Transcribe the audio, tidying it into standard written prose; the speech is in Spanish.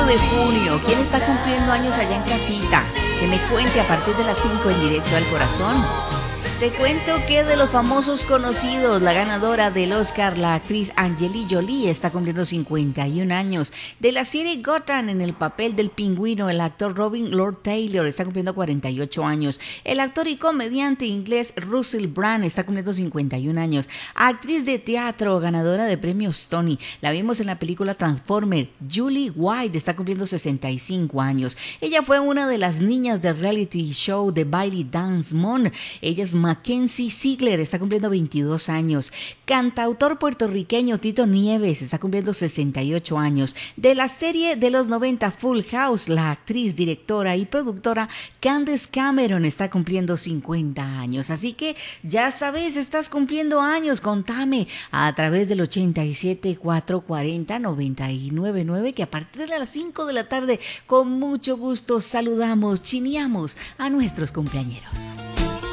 de junio. ¿Quién está cumpliendo años allá en casita? Que me cuente a partir de las 5 en Directo al Corazón. Te cuento que de los famosos conocidos, la ganadora del Oscar, la actriz Angelina Jolie, está cumpliendo 51 años. De la serie Gotham, en el papel del pingüino, el actor Robin Lord Taylor está cumpliendo 48 años. El actor y comediante inglés Russell Brand está cumpliendo 51 años. Actriz de teatro, ganadora de premios Tony. La vimos en la película Transformers. Julie White está cumpliendo 65 años. Ella fue una de las niñas del reality show de Bailey Dance Moon. Ella es Mackenzie Ziegler, está cumpliendo 22 años. Cantautor puertorriqueño Tito Nieves está cumpliendo 68 años. De la serie de los 90 Full House, la actriz, directora y productora Candace Cameron está cumpliendo 50 años. Así que ya sabes, estás cumpliendo años, contame a través del 87 440 999, que a partir de las 5 de la tarde con mucho gusto saludamos, chineamos a nuestros cumpleañeros.